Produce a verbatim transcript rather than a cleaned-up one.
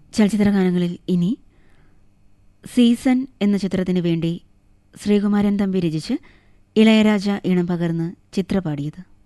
ചലച്ചിത്രഗാനങ്ങളിൽ ഇനി സീസൺ എന്ന ചിത്രത്തിനു വേണ്ടി ശ്രീകുമാരൻ തമ്പി രചിച്ച് ഇളയരാജ ഈണം പകർന്ന് ചിത്ര പാടിയത്.